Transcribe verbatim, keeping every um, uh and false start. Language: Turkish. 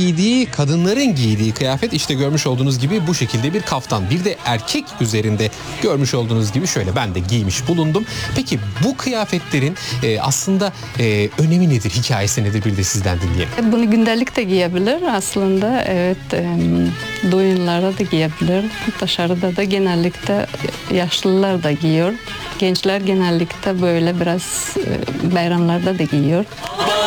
giydiği, kadınların giydiği kıyafet işte görmüş olduğunuz gibi bu şekilde bir kaftan. Bir de erkek üzerinde görmüş olduğunuz gibi şöyle ben de giymiş bulundum. Peki bu kıyafetlerin e, aslında e, önemi nedir, hikayesi nedir, bir de sizden dinleyelim. Bunu gündelik de giyebilir aslında. Evet, e, düğünlere de giyebilir. Dışarıda da genellikle yaşlılar da giyiyor. Gençler genellikle böyle biraz e, bayramlarda da giyiyor.